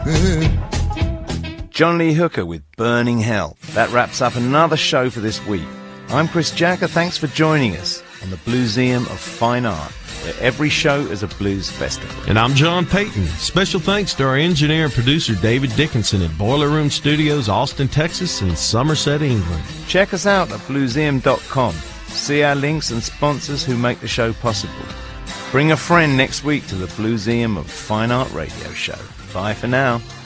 John Lee Hooker with Burning Hell. That wraps up another show for this week. I'm Chris Jacker. Thanks for joining us on the Blueseum of Fine Art, where every show is a blues festival. And I'm John Payton. Special thanks to our engineer and producer David Dickinson at Boiler Room Studios, Austin, Texas, and Somerset, England. Check us out at blueseum.com. See our links and sponsors who make the show possible. Bring a friend next week to the Blueseum of Fine Art radio show. Bye for now.